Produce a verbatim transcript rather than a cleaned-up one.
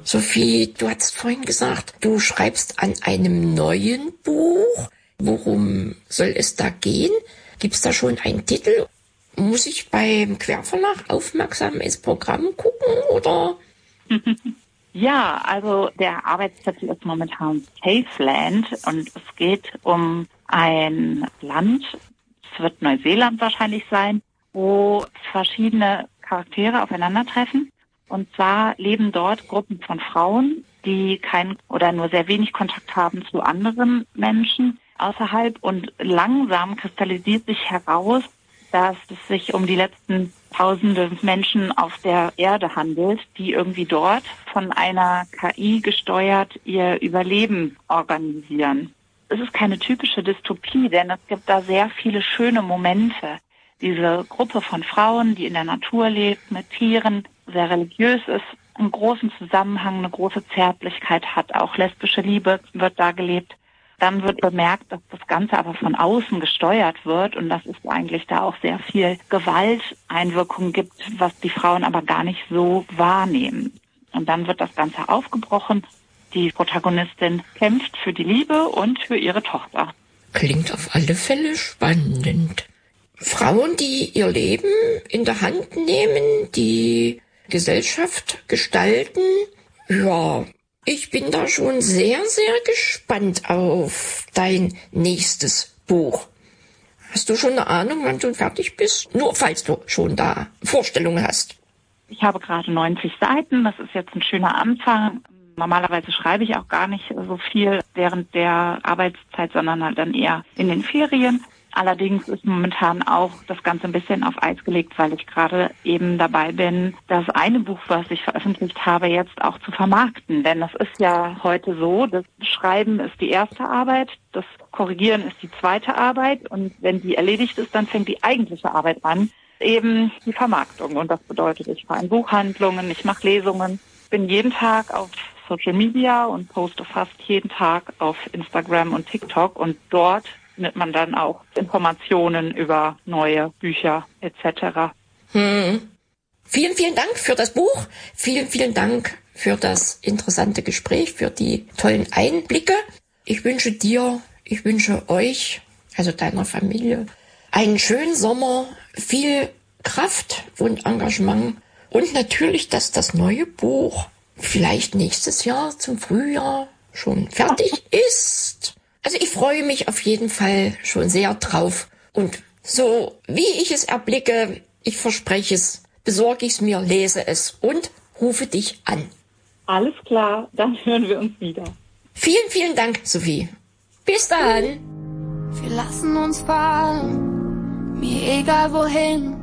Sophie, du hattest vorhin gesagt, du schreibst an einem neuen Buch. Worum soll es da gehen? Gibt es da schon einen Titel? Muss ich beim Querverlag aufmerksam ins Programm gucken, oder? Ja, also der Arbeitstitel ist momentan Safeland und es geht um ein Land, es wird Neuseeland wahrscheinlich sein, wo verschiedene Charaktere aufeinandertreffen. Und zwar leben dort Gruppen von Frauen, die keinen oder nur sehr wenig Kontakt haben zu anderen Menschen außerhalb. Und langsam kristallisiert sich heraus, dass es sich um die letzten tausende Menschen auf der Erde handelt, die irgendwie dort von einer K I gesteuert ihr Überleben organisieren. Es ist keine typische Dystopie, denn es gibt da sehr viele schöne Momente. Diese Gruppe von Frauen, die in der Natur lebt, mit Tieren, sehr religiös ist, einen großen Zusammenhang, eine große Zärtlichkeit hat. Auch lesbische Liebe wird da gelebt. Dann wird bemerkt, dass das Ganze aber von außen gesteuert wird und dass es eigentlich da auch sehr viel Gewalteinwirkung gibt, was die Frauen aber gar nicht so wahrnehmen. Und dann wird das Ganze aufgebrochen. Die Protagonistin kämpft für die Liebe und für ihre Tochter. Klingt auf alle Fälle spannend. Frauen, die ihr Leben in der Hand nehmen, die Gesellschaft gestalten. Ja, ich bin da schon sehr, sehr gespannt auf dein nächstes Buch. Hast du schon eine Ahnung, wann du fertig bist? Nur falls du schon da Vorstellungen hast. Ich habe gerade neunzig Seiten. Das ist jetzt ein schöner Anfang. Normalerweise schreibe ich auch gar nicht so viel während der Arbeitszeit, sondern halt dann eher in den Ferien. Allerdings ist momentan auch das Ganze ein bisschen auf Eis gelegt, weil ich gerade eben dabei bin, das eine Buch, was ich veröffentlicht habe, jetzt auch zu vermarkten. Denn es ist ja heute so, das Schreiben ist die erste Arbeit, das Korrigieren ist die zweite Arbeit und wenn die erledigt ist, dann fängt die eigentliche Arbeit an, eben die Vermarktung. Und das bedeutet, ich fahre in Buchhandlungen, ich mache Lesungen, bin jeden Tag auf Social Media und poste fast jeden Tag auf Instagram und TikTok und dort findet man dann auch Informationen über neue Bücher et cetera. Hm. Vielen, vielen Dank für das Buch. Vielen, vielen Dank für das interessante Gespräch, für die tollen Einblicke. Ich wünsche dir, ich wünsche euch, also deiner Familie, einen schönen Sommer, viel Kraft und Engagement und natürlich, dass das neue Buch vielleicht nächstes Jahr zum Frühjahr schon fertig ist. Also ich freue mich auf jeden Fall schon sehr drauf. Und so wie ich es erblicke, ich verspreche es, besorge ich es mir, lese es und rufe dich an. Alles klar, dann hören wir uns wieder. Vielen, vielen Dank, Sophie. Bis dann. Wir lassen uns fallen, mir egal wohin.